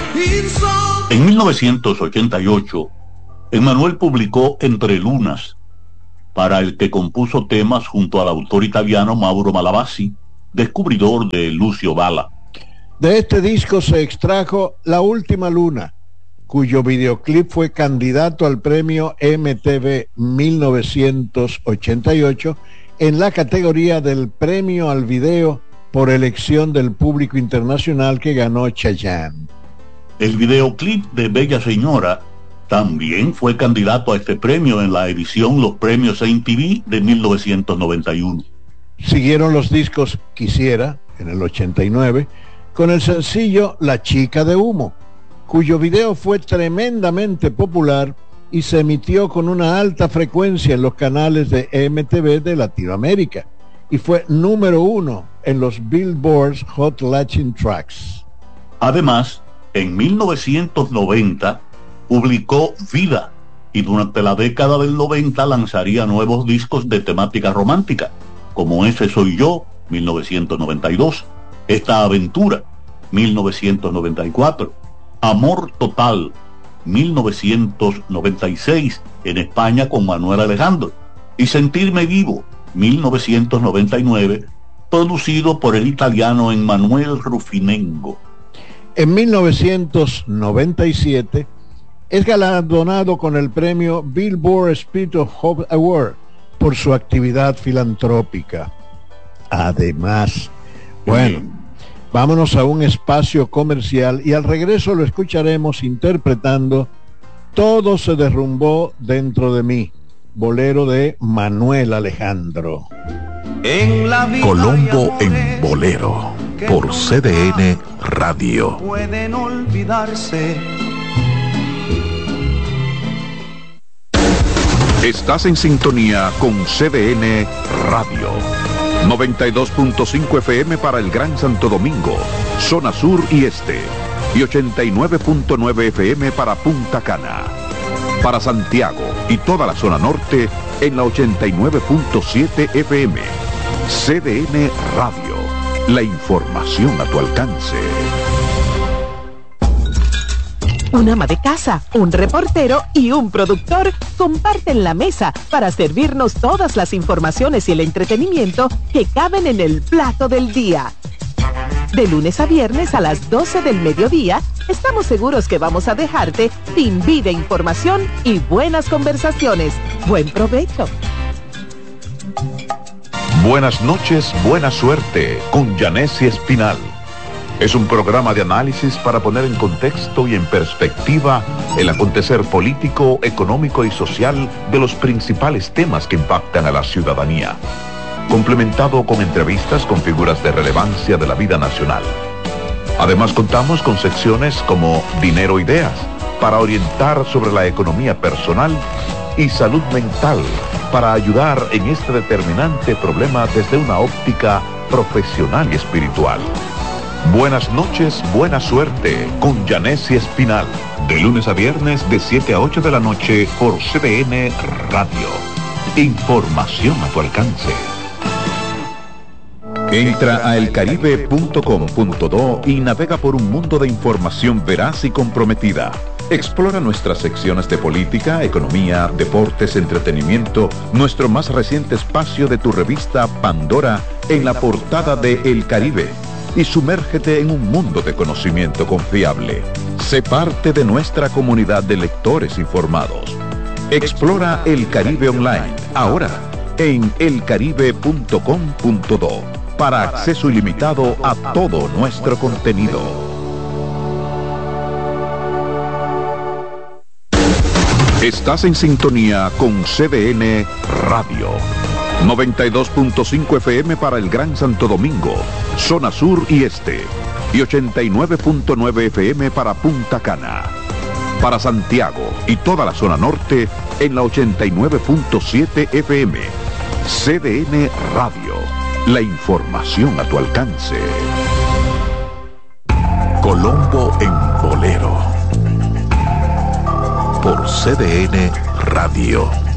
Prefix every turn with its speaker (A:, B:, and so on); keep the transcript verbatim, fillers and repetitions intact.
A: En mil novecientos ochenta y ocho, Emmanuel publicó Entre Lunas, para el que compuso temas junto al autor italiano Mauro Malavasi, descubridor de Lucio Dalla.
B: De este disco se extrajo La Última Luna, cuyo videoclip fue candidato al premio M T V mil novecientos ochenta y ocho en la categoría del premio al video por elección del público internacional, que ganó Chayanne.
A: El videoclip de Bella Señora también fue candidato a este premio en la edición Los Premios M T V de mil novecientos noventa y uno.
B: Siguieron los discos Quisiera, en el ochenta y nueve, con el sencillo La Chica de Humo, cuyo video fue tremendamente popular y se emitió con una alta frecuencia en los canales de M T V de Latinoamérica, y fue número uno en los Billboard's Hot Latin Tracks.
A: Además, en mil novecientos noventa publicó Vida, y durante la década del noventa lanzaría nuevos discos de temática romántica, como Ese Soy Yo, mil novecientos noventa y dos, Esta Aventura, mil novecientos noventa y cuatro, Amor Total, mil novecientos noventa y seis, en España con Manuel Alejandro, y Sentirme Vivo, mil novecientos noventa y nueve, producido por el italiano Emanuele Ruffinengo.
B: En mil novecientos noventa y siete es galardonado con el premio Billboard Spirit of Hope Award por su actividad filantrópica. Además, bueno, vámonos a un espacio comercial y al regreso lo escucharemos interpretando Todo se derrumbó dentro de mí, bolero de Manuel Alejandro.
C: En la Colombo en Bolero, por C D N Radio.
D: Pueden olvidarse.
C: Estás en sintonía con C D N Radio. noventa y dos punto cinco F M para el Gran Santo Domingo, zona sur y este, y ochenta y nueve punto nueve F M para Punta Cana. Para Santiago y toda la zona norte en la ochenta y nueve punto siete F M. C D N Radio, la información a tu alcance.
E: Un ama de casa, un reportero y un productor comparten la mesa para servirnos todas las informaciones y el entretenimiento que caben en el plato del día. De lunes a viernes a las doce del mediodía, estamos seguros que vamos a dejarte sin vida, información y buenas conversaciones. Buen provecho.
C: Buenas noches, buena suerte, con Yanessi Espinal. Es un programa de análisis para poner en contexto y en perspectiva el acontecer político, económico y social de los principales temas que impactan a la ciudadanía, complementado con entrevistas con figuras de relevancia de la vida nacional. Además, contamos con secciones como Dinero Ideas, para orientar sobre la economía personal, y Salud Mental, para ayudar en este determinante problema desde una óptica profesional y espiritual. Buenas noches, buena suerte, con Yanessi Espinal, de lunes a viernes de siete a ocho de la noche por C D N Radio. Información a tu alcance. Entra a el caribe punto com punto do y navega por un mundo de información veraz y comprometida. Explora nuestras secciones de política, economía, deportes, entretenimiento, nuestro más reciente espacio de tu revista Pandora en la portada de El Caribe, y sumérgete en un mundo de conocimiento confiable. Sé parte de nuestra comunidad de lectores informados. Explora El Caribe Online, ahora en el caribe punto com punto do, para acceso ilimitado a todo nuestro contenido. Estás en sintonía con C D N Radio. noventa y dos punto cinco F M para el Gran Santo Domingo, zona sur y este, y ochenta y nueve punto nueve F M para Punta Cana. Para Santiago y toda la zona norte en la ochenta y nueve punto siete F M. C D N Radio, la información a tu alcance. Colombo en Bolero, por C D N Radio.